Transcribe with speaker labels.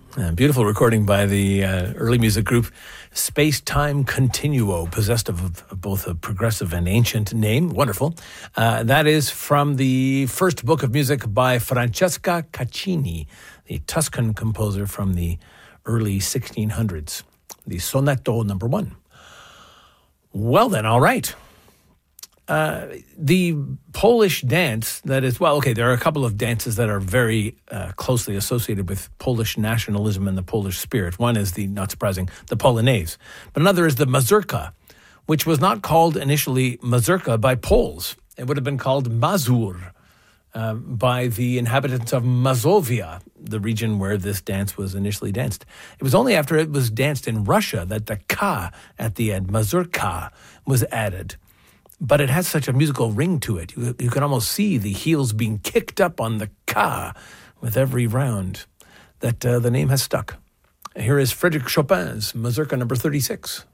Speaker 1: Beautiful recording by the early music group Space Time Continuo, possessed of both a progressive and ancient name. Wonderful. That is from the first book of music by Francesca Caccini, the Tuscan composer from the early 1600s, the Sonetto number 1. Well then, all right. The Polish dance that is, well, okay, there are a couple of dances that are very closely associated with Polish nationalism and the Polish spirit. One is not surprising, the Polonaise. But another is the mazurka, which was not called initially mazurka by Poles. It would have been called mazur by the inhabitants of Mazovia, the region where this dance was initially danced. It was only after it was danced in Russia that the ka at the end, mazurka, was added. But it has such a musical ring to it. You can almost see the heels being kicked up on the ka with every round that the name has stuck. Here is Frédéric Chopin's Mazurka number 36.